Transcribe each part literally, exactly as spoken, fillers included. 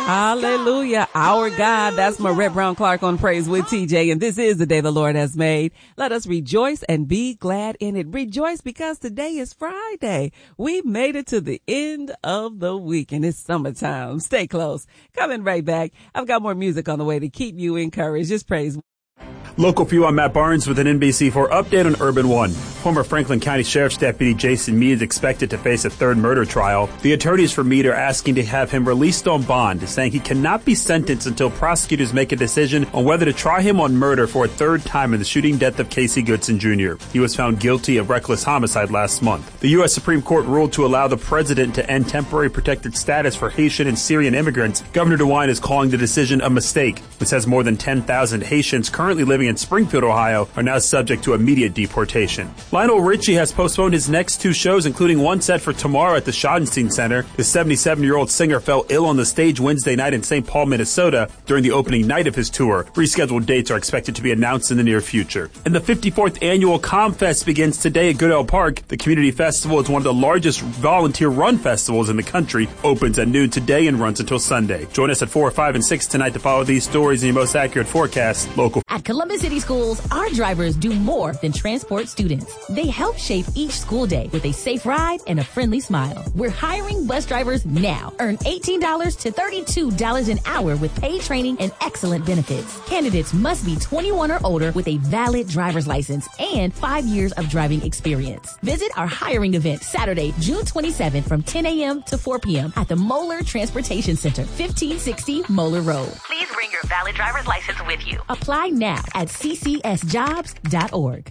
Hallelujah. Our God. That's Marette Brown Clark on Praise with T J. And this is the day the Lord has made. Let us rejoice and be glad in it. Rejoice because today is Friday. We made it to the end of the week and it's summertime. Stay close. Coming right back. I've got more music on the way to keep you encouraged. Just praise. Local for you, I'm Matt Barnes with an N B C four update on Urban One. Former Franklin County Sheriff's Deputy Jason Meade is expected to face a third murder trial. The attorneys for Meade are asking to have him released on bond, saying he cannot be sentenced until prosecutors make a decision on whether to try him on murder for a third time in the shooting death of Casey Goodson Junior He was found guilty of reckless homicide last month. The U S Supreme Court ruled to allow the president to end temporary protected status for Haitian and Syrian immigrants. Governor DeWine is calling the decision a mistake. It says more than ten thousand Haitians currently living in Springfield, Ohio, are now subject to immediate deportation. Lionel Richie has postponed his next two shows, including one set for tomorrow at the Schottenstein Center. The seventy-seven-year-old singer fell ill on the stage Wednesday night in Saint Paul, Minnesota, during the opening night of his tour. Rescheduled dates are expected to be announced in the near future. And the fifty-fourth annual ComFest begins today at Goodell Park. The community festival is one of the largest volunteer-run festivals in the country. Opens at noon today and runs until Sunday. Join us at four, five, and six tonight to follow these stories and your most accurate forecast. Local. At Columbus City Schools, our drivers do more than transport students. They help shape each school day with a safe ride and a friendly smile. We're hiring bus drivers now. Earn eighteen dollars to thirty-two dollars an hour with paid training and excellent benefits. Candidates must be twenty-one or older with a valid driver's license and five years of driving experience. Visit our hiring event Saturday, June twenty-seventh from ten a.m. to four p.m. at the Moeller Transportation Center, fifteen sixty Moeller Road. Please bring your valid driver's license with you. Apply now at c c s jobs dot org.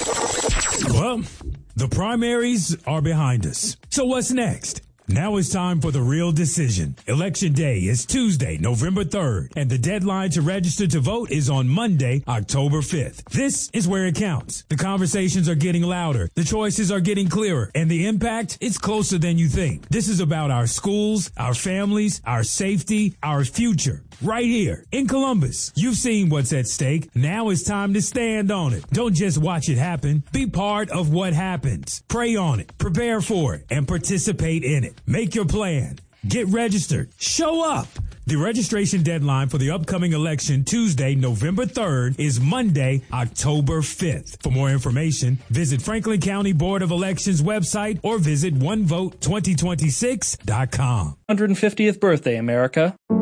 Well, the primaries are behind us. So what's next? Now it's time for the real decision. Election day is Tuesday, November third, and the deadline to register to vote is on Monday, October fifth. This is where it counts. The conversations are getting louder, the choices are getting clearer, and the impact is closer than you think. This is about our schools, our families, our safety, our future. Right here in Columbus. You've seen what's at stake. Now it's time to stand on it. Don't just watch it happen. Be part of what happens. Pray on it, prepare for it, and participate in it. Make your plan. Get registered. Show up. The registration deadline for the upcoming election Tuesday, November third, is Monday, October fifth. For more information, visit Franklin County Board of Elections website or visit one vote twenty twenty-six dot com. one hundred fiftieth birthday, America.